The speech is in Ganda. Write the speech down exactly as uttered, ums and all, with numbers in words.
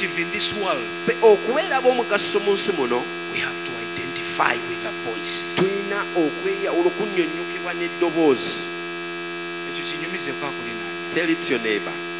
effective in this world, Ffe okubeera ab'omugaso mu nsi muno we have to identify with a voice. tulina okweyawula okunnyonnyokebwa n'eddoboozi. Ekyo kinyumize kwa kulina. Tell it to your neighbor.